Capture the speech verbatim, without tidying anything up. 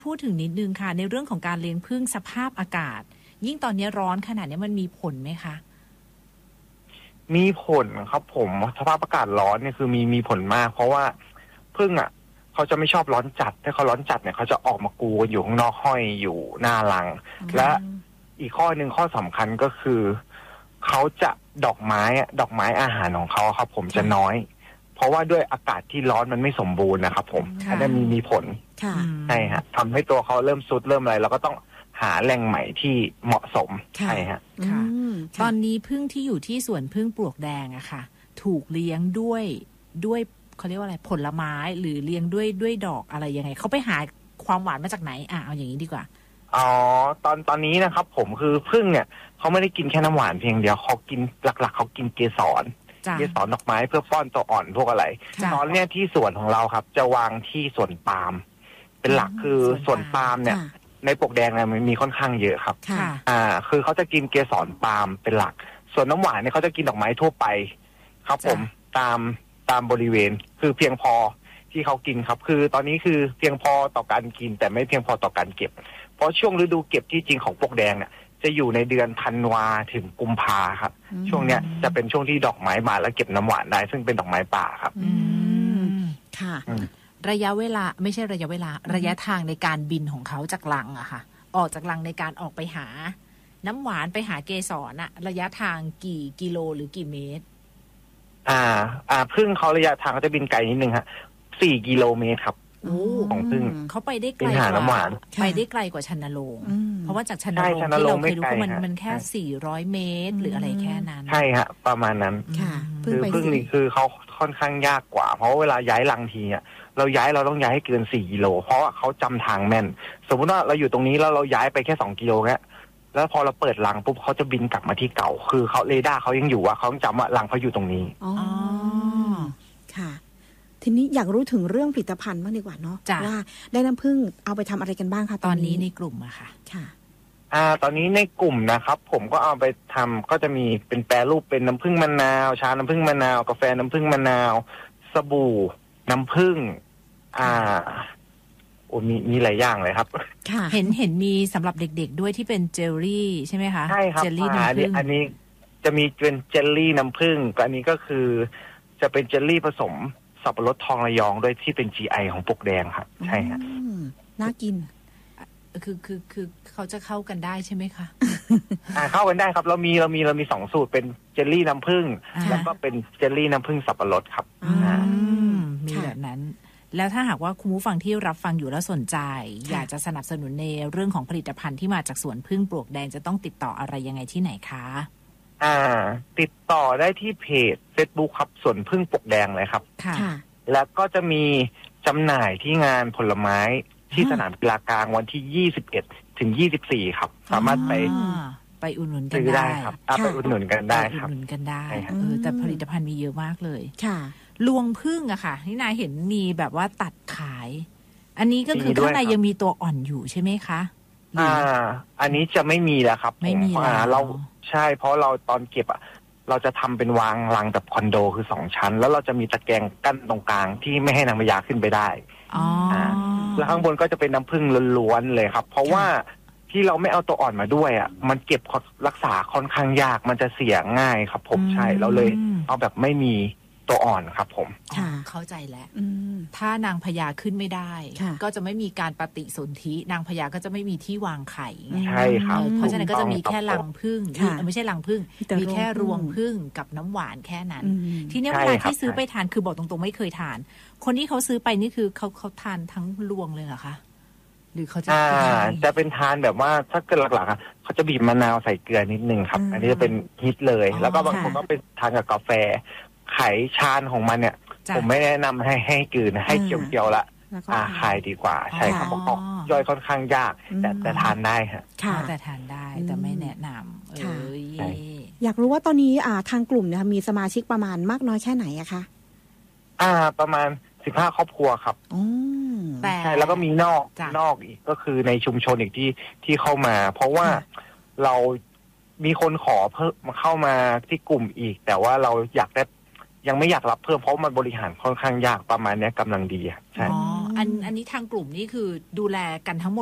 พูดถึงนิดนึงค่ะในเรื่องของการเลี้ยงผึ้งสภาพอากาศยิ่งตอนนี้ร้อนขนาดนี้มันมีผลไหมคะมีผลครับผมสภาพอากาศร้อนเนี่ยคือมีมีผลมากเพราะว่าผึ้งอ่ะเขาจะไม่ชอบร้อนจัดถ้าเขาร้อนจัดเนี่ยเขาจะออกมากูอยู่ข้างนอกห้อยอยู่หน้ารังและอีกข้อหนึ่งข้อสำคัญก็คือเขาจะดอกไม้ดอกไม้อาหารของเขาครับผมจะน้อยเพราะว่าด้วยอากาศที่ร้อนมันไม่สมบูรณ์นะครับผมอันนั้นมีมีผลใช่ฮะทำให้ตัวเขาเริ่มซุดเริ่มอะไรแล้วก็ต้องหาแหล่งใหม่ที่เหมาะสมใช่ฮะตอนนี้ผึ้งที่อยู่ที่สวนผึ้งปลวกแดงอะค่ะถูกเลี้ยงด้วยด้วยเขาเรียกว่าอะไรผลไม้หรือเลี้ยงด้วยด้วยดอกอะไรยังไงเขาไปหาความหวานมาจากไหนอ่ะเอาอย่างนี้ดีกว่าอ๋อตอนตอนนี้นะครับผมคือผึ้งเนี่ยเขาไม่ได้กินแค่น้ำหวานเพียงเดียวเขากินหลักๆเขากินเกสรเกสรดอกไม้เพื่อป้อนตัวอ่อนพวกอะไรตอนเนี้ยที่สวนของเราครับจะวางที่สวนปาล์มเป็นหลักคือสวนปาล์มเนี่ยในปลวกแดงเนี่ยมันมีค่อนข้างเยอะครับอ่าคือเขาจะกินเกสรปาล์มเป็นหลักส่วนน้ำหวานเนี่ยเขาจะกินดอกไม้ทั่วไปครับผมตามตามบริเวณคือเพียงพอที่เขากินครับคือตอนนี้คือเพียงพอต่อการกินแต่ไม่เพียงพอต่อการเก็บเพราะช่วงฤดูเก็บที่จริงของปลวกแดงเนี่ยจะอยู่ในเดือนธันวาถึงกุมภาครับช่วงเนี้ยจะเป็นช่วงที่ดอกไม้บานและเก็บน้ำหวานได้ซึ่งเป็นดอกไม้ป่าครับอืมค่ะระยะเวลาไม่ใช่ระยะเวลาระยะทางในการบินของเขาจากรังอะค่ะออกจากรังในการออกไปหาน้ำหวานไปหาเกสรอะระยะทางกี่กิโลหรือกี่เมตรอ่าอ่าพึ่งเขาระยะทางเขาจะบินไกลนิดนึงฮะสี่กิโลเมตรครับของพึ่งเขาไปได้ไกลกว่าไปได้ไกลกว่าชันนโรงเพราะว่าจากชันนโรงที่เราเคยรู้ว่ามันมันแค่สี่ร้อยเมตรหรืออะไรแค่นั้นใช่ฮะประมาณนั้นคือพึ่งนี่คือเขาค่อนข้างยากกว่าเพราะเวลาย้ายรังทีอ่ะเราย้ายเราต้องย้ายให้เกินสี่กิโลเพราะว่าเขาจำทางแม่นสมมติว่าเราอยู่ตรงนี้แล้วเราย้ายไปแค่สองกิโลแค่แล้วพอเราเปิดรังปุ๊บเขาจะบินกลับมาที่เก่าคือเขาเรดาร์เขายังอยู่ว่าเขาต้องจำว่ารังเขาอยู่ตรงนี้อ๋อค่ะทีนี้อยากรู้ถึงเรื่องผลิตภัณฑ์บ้างดีกว่าเนาะว่าได้น้ำผึ้งเอาไปทำอะไรกันบ้างคะตอนนี้ในกลุ่มอะค่ะค่ะอ่าตอนนี้ในกลุ่มนะครับผมก็เอาไปทำก็จะมีเป็นแปรรูปเป็นน้ำผึ้งมะนาวชาน้ำผึ้งมะนาวกาแฟน้ำผึ้งมะนาวสบู่น้ำผึ้งอ่าโอ้มีมีหลายอย่างเลยครับเห็นเห็นมีสำหรับเด็กๆด้วยที่เป็นเจลลี่ใช่ไหมคะใช่ครับเจลลี่น้ำผึ้งอันนี้จะมีเป็นเจลลี่น้ำผึ้งก็อันนี้ก็คือจะเป็นเจลลี่ผสมสับปะรดทองระยองด้วยที่เป็น จี ไอ ของปลวกแดงครับใช่ครับน่ากินคือคือคือเขาจะเข้ากันได้ใช่ไหมคะอ่าเข้ากันได้ครับเรามีเรามีเรามีสองสูตรเป็นเจลลี่น้ำผึ้งแล้วก็เป็นเจลลี่น้ำผึ้งสับปะรดครับมีแบบนั้นแล้วถ้าหากว่าคุณผู้ฟังที่รับฟังอยู่แล้วสนใจอยากจะสนับสนุนในเรื่องของผลิตภัณฑ์ที่มาจากสวนผึ้งปลวกแดงจะต้องติดต่ออะไรยังไงที่ไหนคะอ่าติดต่อได้ที่เพจ Facebook ครับสวนผึ้งปลวกแดงเลยครับค่ะแล้วก็จะมีจำหน่ายที่งานผลไม้ที่สนามกีฬากลางวันที่ยี่สิบเอ็ดถึงยี่สิบสี่ครับสามารถไปไปอุดหนุนกันได้ครับไปอุดหนุนกันได้ครับอุดหนุนกันได้เออแต่ผลิตภัณฑ์มีเยอะมากเลยค่ะรวงผึ้งอะค่ะที่นายเห็นมีแบบว่าตัดขายอันนี้ก็คือข้างในยังมีตัวอ่อนอยู่ใช่ไหมคะอ่าอันนี้จะไม่มีแล้วครับไม่มีแล้วเราใช่เพราะเราตอนเก็บอะเราจะทำเป็นวางรังแบบคอนโดคือสองชั้นแล้วเราจะมีตะแกรงกั้นตรงกลางที่ไม่ให้นางพญาขึ้นไปได้อ๋อแล้วข้างบนก็จะเป็นน้ำผึ้งล้วนๆเลยครับเพราะว่าที่เราไม่เอาตัวอ่อนมาด้วยอ่ะมันเก็บรักษาค่อนข้างยากมันจะเสียง่ายครับผมใช่เราเลยเอาแบบไม่มีตัวอ่อนครับผมเข้าใจแล้วถ้านางพญาขึ้นไม่ได้ก็จะไม่มีการปฏิสนธินางพญาก็จะไม่มีที่วางไข่ใช่ครับเพราะฉะนั้นก็จะมีแค่รังผึ้งไม่ใช่รังผึ้งมีแค่รวงผึ้งกับน้ำหวานแค่นั้นทีนี้เวลาที่ซื้อไปทานคือบอกตรงๆไม่เคยทานคนที่เขาซื้อไปนี่คือเขาเขาทานทั้งรวงเลยเหรอคะหรือเขาจะจะเป็นทานแบบว่าถ้าเกิดหลักๆเขาจะบีบมะนาวใส่เกลือนิดนึงครับอันนี้จะเป็นฮิตเลยแล้วก็บางคนก็ไปทานกับกาแฟไขชานของมันเนี่ยผมไม่แนะนำให้ให้กลืนให้เคี้ยวๆละอ่าคายดีกว่าใช่ครับเพราะย่อยค่อนข้างยากแต่แต่ทานได้ค่ะแต่ทานได้แต่ไม่แนะนำเอออยากรู้ว่าตอนนี้อ่าทางกลุ่มเนี่ยมีสมาชิกประมาณมากน้อยแค่ไหนอะคะอ่าประมาณสิบห้าครอบครัวครับใช่แล้วก็มีนอกนอกอีกก็คือในชุมชนอีกที่ที่เข้ามาเพราะว่าเรามีคนขอเพิ่มมาเข้ามาที่กลุ่มอีกแต่ว่าเราอยากได้ยังไม่อยากรับเพิ่มเพราะมันบริหารค่อนข้างยากประมาณนี้กำลังดีใช่อ๋ออันอันนี้ทางกลุ่มนี่คือดูแลกันทั้งหมด